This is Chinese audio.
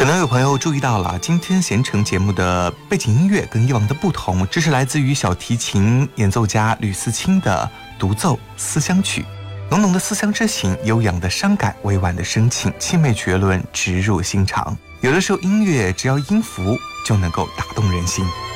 可能有朋友注意到了，今天闲城节目的背景音乐跟以往的不同，这是来自于小提琴演奏家吕思清的独奏思乡曲。浓浓的思乡之情，悠扬的伤感，委婉的深情，凄美绝伦，直入心肠。有的时候音乐只要音符就能够打动人心。